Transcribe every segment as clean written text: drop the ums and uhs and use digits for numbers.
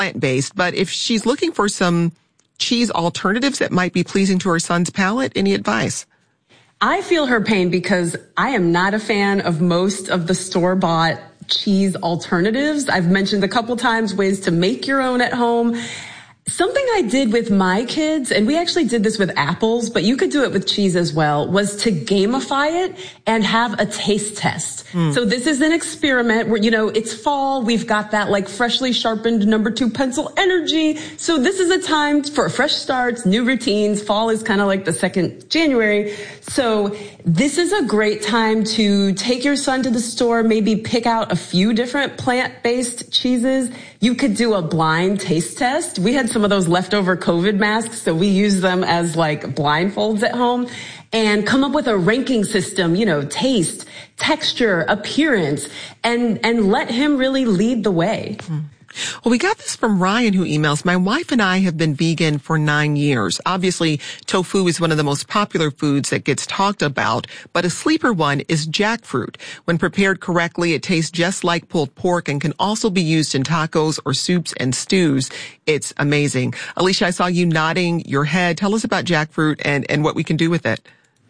plant-based, but if she's looking for some cheese alternatives that might be pleasing to her son's palate, any advice? I feel her pain because I am not a fan of most of the store-bought cheese alternatives. I've mentioned a couple times ways to make your own at home. Something I did with my kids, and we actually did this with apples, but you could do it with cheese as well, was to gamify it and have a taste test. So this is an experiment where, it's fall. We've got that like freshly sharpened number 2 pencil energy. So this is a time for fresh starts, new routines. Fall is kind of like the second January. So this is a great time to take your son to the store, maybe pick out a few different plant-based cheeses. You could do a blind taste test. We had some of those leftover COVID masks, so we use them as like blindfolds at home, and come up with a ranking system, taste, texture, appearance, and let him really lead the way. Well, we got this from Ryan, who emails, my wife and I have been vegan for 9 years. Obviously, tofu is one of the most popular foods that gets talked about, but a sleeper one is jackfruit. When prepared correctly, it tastes just like pulled pork and can also be used in tacos or soups and stews. It's amazing. Alicia, I saw you nodding your head. Tell us about jackfruit and what we can do with it.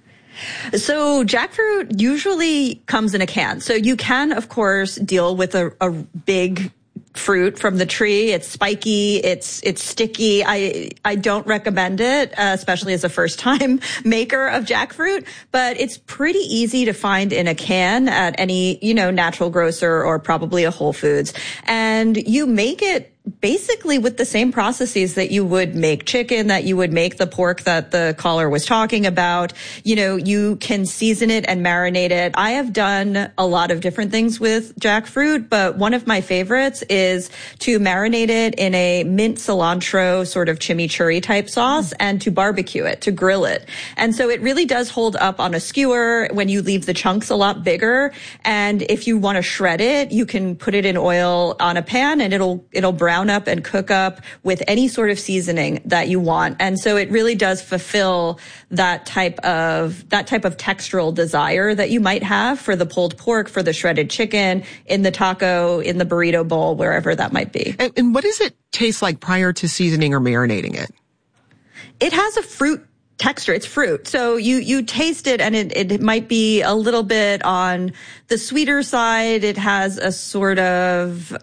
So jackfruit usually comes in a can. So you can, of course, deal with a big fruit from the tree. It's spiky. It's sticky. I don't recommend it, especially as a first time maker of jackfruit, but it's pretty easy to find in a can at any, natural grocer or probably a Whole Foods. And you make it basically with the same processes that you would make chicken, that you would make the pork that the caller was talking about. You can season it and marinate it. I have done a lot of different things with jackfruit, but one of my favorites is to marinate it in a mint cilantro sort of chimichurri type sauce and to barbecue it, to grill it. And so it really does hold up on a skewer when you leave the chunks a lot bigger. And if you want to shred it, you can put it in oil on a pan and it'll brown up and cook up with any sort of seasoning that you want. And so it really does fulfill that type of textural desire that you might have for the pulled pork, for the shredded chicken, in the taco, in the burrito bowl, wherever that might be. And what does it taste like prior to seasoning or marinating it? It has a fruit texture. It's fruit. So you taste it and it might be a little bit on the sweeter side. It has a sort of,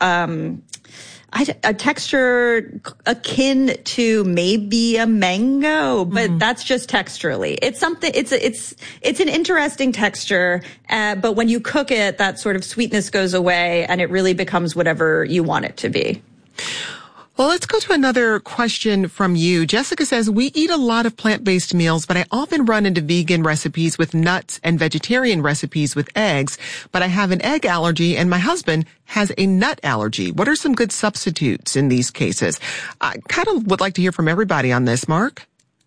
a texture akin to maybe a mango, but that's just texturally. It's something, it's an interesting texture. But when you cook it, that sort of sweetness goes away and it really becomes whatever you want it to be. Well, let's go to another question from you. Jessica says, we eat a lot of plant-based meals, but I often run into vegan recipes with nuts and vegetarian recipes with eggs, but I have an egg allergy and my husband has a nut allergy. What are some good substitutes in these cases? I kind of would like to hear from everybody on this. Mark?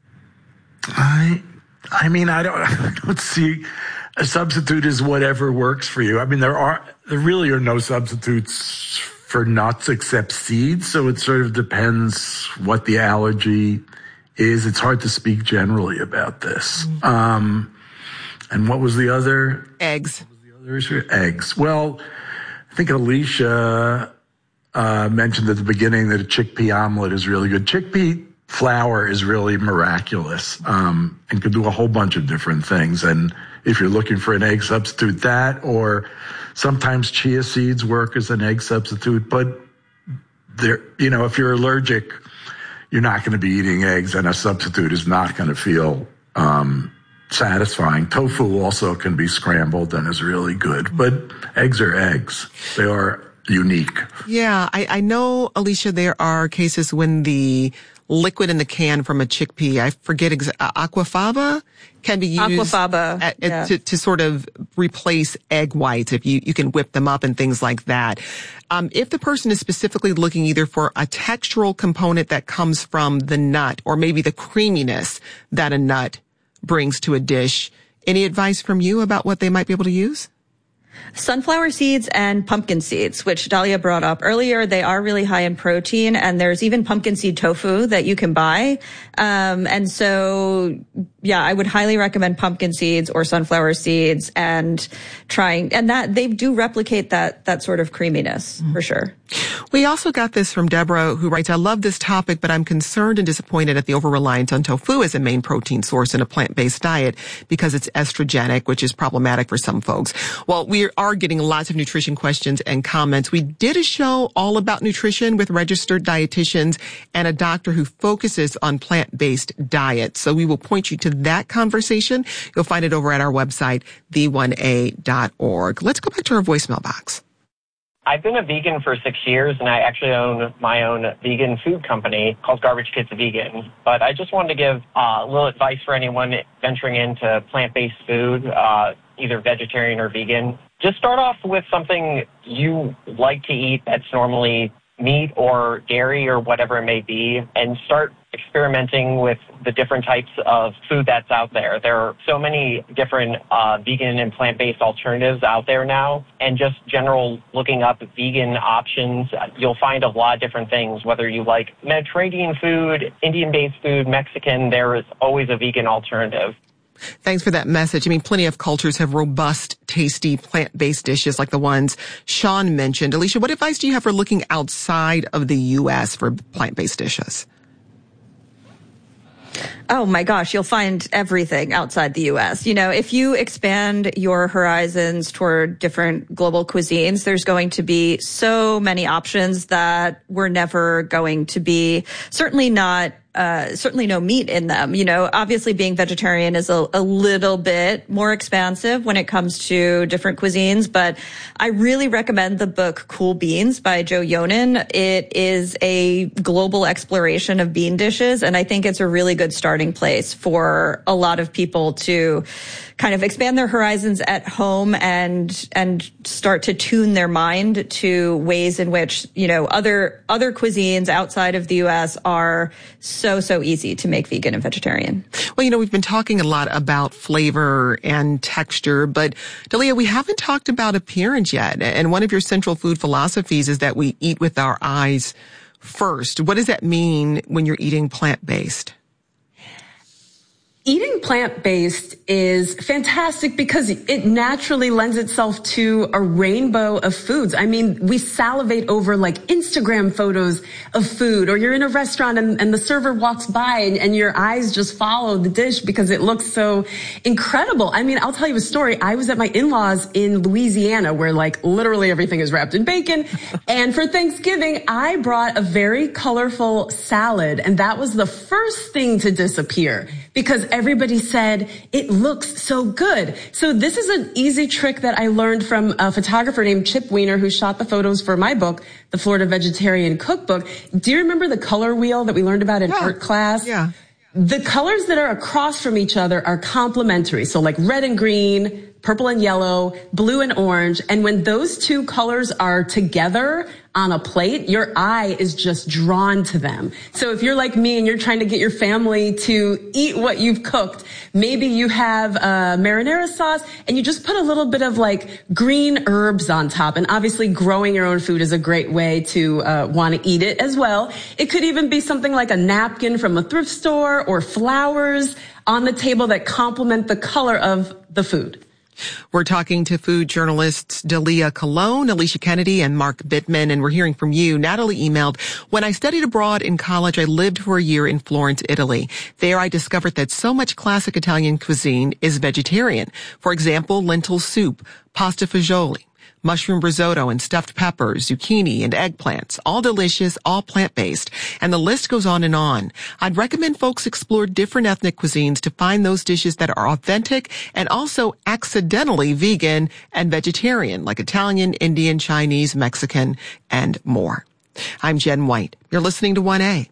I don't see a substitute as whatever works for you. I mean, there really are no substitutes for nuts except seeds, so it sort of depends what the allergy is. It's hard to speak generally about this. And what was the other? Eggs. What was the other issue? Eggs. Well, I think Alicia mentioned at the beginning that a chickpea omelet is really good. Chickpea flour is really miraculous and can do a whole bunch of different things. And if you're looking for an egg substitute, that, or sometimes chia seeds work as an egg substitute, but if you're allergic, you're not going to be eating eggs, and a substitute is not going to feel satisfying. Tofu also can be scrambled and is really good, but eggs are eggs. They are unique. Yeah, I know, Alicia, there are cases when the liquid in the can from a chickpea, I forget, aquafaba can be used to sort of replace egg whites if you can whip them up and things like that. If the person is specifically looking either for a textural component that comes from the nut or maybe the creaminess that a nut brings to a dish, any advice from you about what they might be able to use? Sunflower seeds and pumpkin seeds, which Dahlia brought up earlier, they are really high in protein, and there's even pumpkin seed tofu that you can buy. And so, yeah, I would highly recommend pumpkin seeds or sunflower seeds and that they do replicate that sort of creaminess for sure. We also got this from Deborah, who writes, I love this topic, but I'm concerned and disappointed at the over-reliance on tofu as a main protein source in a plant-based diet because it's estrogenic, which is problematic for some folks. Well, we are getting lots of nutrition questions and comments. We did a show all about nutrition with registered dietitians and a doctor who focuses on plant-based diets. So we will point you to that conversation. You'll find it over at our website, the1a.org. Let's go back to our voicemail box. I've been a vegan for 6 years, and I actually own my own vegan food company called Garbage Kids Vegan. But I just wanted to give a little advice for anyone venturing into plant-based food, either vegetarian or vegan. Just start off with something you like to eat that's normally meat or dairy or whatever it may be, and start experimenting with the different types of food that's out there. There are so many different vegan and plant-based alternatives out there now, and just general looking up vegan options, you'll find a lot of different things. Whether you like Mediterranean food, Indian-based food, Mexican, there is always a vegan alternative. Thanks for that message. I mean, plenty of cultures have robust, tasty, plant-based dishes like the ones Sean mentioned. Alicia, what advice do you have for looking outside of the U.S. for plant-based dishes? Oh my gosh, you'll find everything outside the U.S. You know, if you expand your horizons toward different global cuisines, there's going to be so many options that we're never going to be, certainly no meat in them. You know, obviously being vegetarian is a little bit more expansive when it comes to different cuisines, but I really recommend the book Cool Beans by Joe Yonan. It is a global exploration of bean dishes, and I think it's a really good starting place for a lot of people to kind of expand their horizons at home and start to tune their mind to ways in which, you know, other cuisines outside of the U.S. are so easy to make vegan and vegetarian. Well, you know, we've been talking a lot about flavor and texture, but Dahlia, we haven't talked about appearance yet. And one of your central food philosophies is that we eat with our eyes first. What does that mean when you're eating plant-based? Eating plant-based is fantastic because it naturally lends itself to a rainbow of foods. I mean, we salivate over like Instagram photos of food, or you're in a restaurant and the server walks by and your eyes just follow the dish because it looks so incredible. I mean, I'll tell you a story. I was at my in-laws in Louisiana where like literally everything is wrapped in bacon. And for Thanksgiving, I brought a very colorful salad, and that was the first thing to disappear because everybody said it looks so good. So this is an easy trick that I learned from a photographer named Chip Weiner, who shot the photos for my book, The Florida Vegetarian Cookbook. Do you remember the color wheel that we learned about in art class? Yeah. The colors that are across from each other are complementary. So like red and green, purple and yellow, blue and orange. And when those two colors are together on a plate, your eye is just drawn to them. So if you're like me and you're trying to get your family to eat what you've cooked, maybe you have marinara sauce and you just put a little bit of like green herbs on top. And obviously growing your own food is a great way to want to eat it as well. It could even be something like a napkin from a thrift store or flowers on the table that complement the color of the food. We're talking to food journalists Dahlia Colón, Alicia Kennedy, and Mark Bittman, and we're hearing from you. Natalie emailed, when I studied abroad in college, I lived for a year in Florence, Italy. There I discovered that so much classic Italian cuisine is vegetarian. For example, lentil soup, pasta fagioli, mushroom risotto and stuffed peppers, zucchini and eggplants, all delicious, all plant-based. And the list goes on and on. I'd recommend folks explore different ethnic cuisines to find those dishes that are authentic and also accidentally vegan and vegetarian, like Italian, Indian, Chinese, Mexican, and more. I'm Jen White. You're listening to 1A.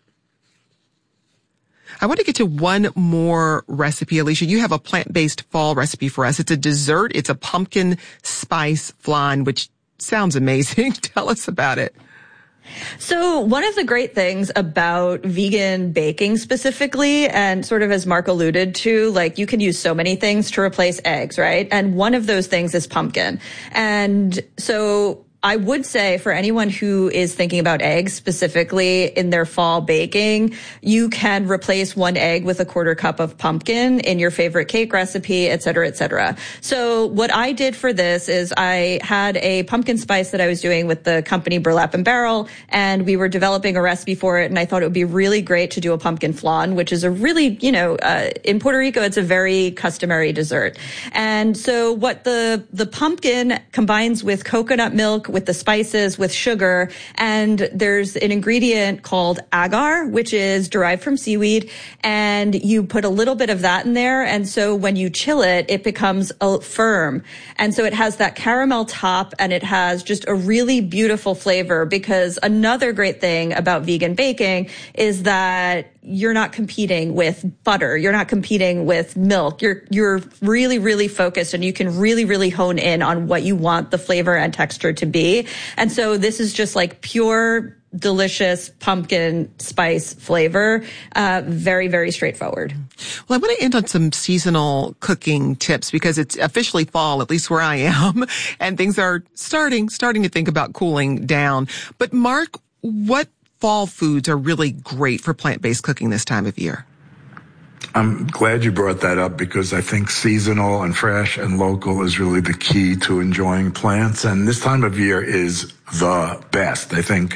I want to get to one more recipe. Alicia, you have a plant-based fall recipe for us. It's a dessert. It's a pumpkin spice flan, which sounds amazing. Tell us about it. So one of the great things about vegan baking specifically, and sort of as Mark alluded to, like you can use so many things to replace eggs, right? And one of those things is pumpkin. And so I would say for anyone who is thinking about eggs specifically in their fall baking, you can replace 1 egg with a 1/4 cup of pumpkin in your favorite cake recipe, et cetera, et cetera. So what I did for this is I had a pumpkin spice that I was doing with the company Burlap and Barrel, and we were developing a recipe for it. And I thought it would be really great to do a pumpkin flan, which is a really, in Puerto Rico, it's a very customary dessert. And so what the pumpkin combines with coconut milk, with the spices, with sugar, and there's an ingredient called agar, which is derived from seaweed, and you put a little bit of that in there, and so when you chill it, it becomes firm, and so it has that caramel top, and it has just a really beautiful flavor, because another great thing about vegan baking is that you're not competing with butter. You're not competing with milk. You're really, really focused, and you can really, really hone in on what you want the flavor and texture to be. And so this is just like pure, delicious pumpkin spice flavor. Very, very straightforward. Well, I want to end on some seasonal cooking tips, because it's officially fall, at least where I am, and things are starting to think about cooling down. But Mark, what fall foods are really great for plant-based cooking this time of year? I'm glad you brought that up, because I think seasonal and fresh and local is really the key to enjoying plants. And this time of year is the best. I think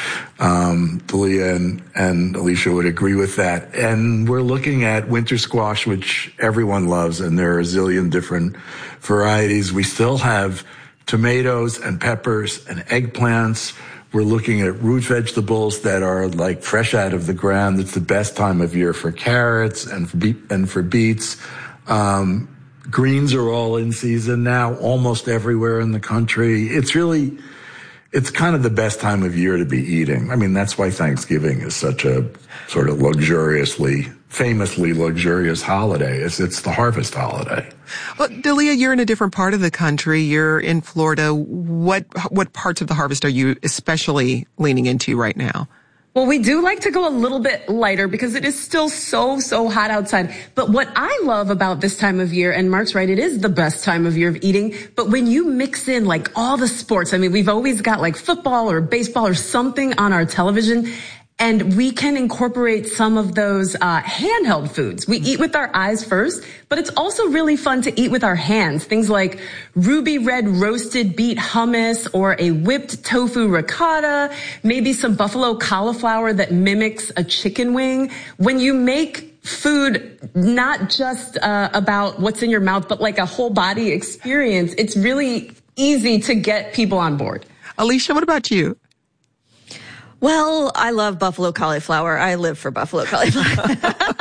Dalia and Alicia would agree with that. And we're looking at winter squash, which everyone loves, and there are a zillion different varieties. We still have tomatoes and peppers and eggplants. We're looking at root vegetables that are like fresh out of the ground. It's the best time of year for carrots and for beets. Greens are all in season now, almost everywhere in the country. It's kind of the best time of year to be eating. I mean, that's why Thanksgiving is such a sort of famously luxurious holiday. It's the harvest holiday. Well, Dalia, you're in a different part of the country. You're in Florida. What parts of the harvest are you especially leaning into right now? Well, we do like to go a little bit lighter because it is still so hot outside. But what I love about this time of year, and Mark's right, it is the best time of year of eating. But when you mix in like all the sports, I mean, we've always got like football or baseball or something on our television, and we can incorporate some of those handheld foods. We eat with our eyes first, but it's also really fun to eat with our hands. Things like ruby red roasted beet hummus, or a whipped tofu ricotta, maybe some buffalo cauliflower that mimics a chicken wing. When you make food not just about what's in your mouth, but like a whole body experience, it's really easy to get people on board. Alicia, what about you? Well, I love buffalo cauliflower. I live for buffalo cauliflower.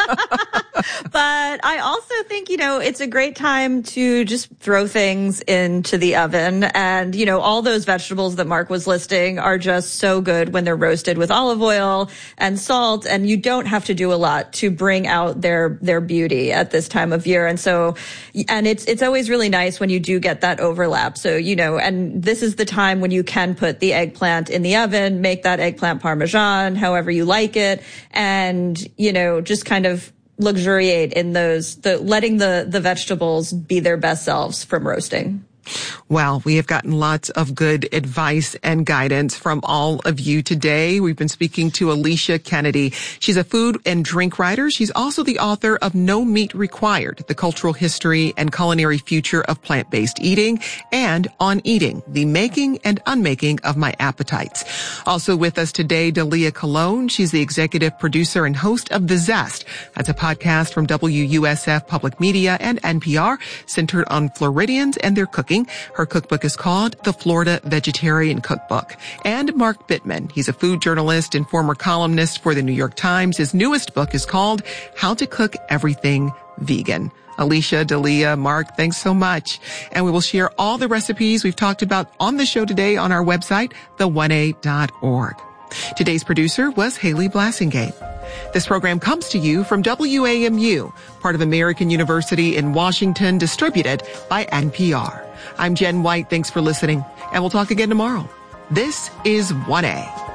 But I also think, it's a great time to just throw things into the oven. And, all those vegetables that Mark was listing are just so good when they're roasted with olive oil and salt. And you don't have to do a lot to bring out their beauty at this time of year. And so, and it's always really nice when you do get that overlap. So, and this is the time when you can put the eggplant in the oven, make that eggplant Parmesan, however you like it, and, just kind of luxuriate in letting the vegetables be their best selves from roasting. Well, we have gotten lots of good advice and guidance from all of you today. We've been speaking to Alicia Kennedy. She's a food and drink writer. She's also the author of No Meat Required, The Cultural History and Culinary Future of Plant-Based Eating, and On Eating, The Making and Unmaking of My Appetites. Also with us today, Dalia Colon. She's the executive producer and host of The Zest. That's a podcast from WUSF Public Media and NPR centered on Floridians and their cooking. Her cookbook is called The Florida Vegetarian Cookbook. And Mark Bittman. He's a food journalist and former columnist for the New York Times. His newest book is called How to Cook Everything Vegan. Alicia, Dalia, Mark, thanks so much. And we will share all the recipes we've talked about on the show today on our website, the1a.org. Today's producer was Haley Blassingame. This program comes to you from WAMU, part of American University in Washington, distributed by NPR. I'm Jen White. Thanks for listening, and we'll talk again tomorrow. This is 1A.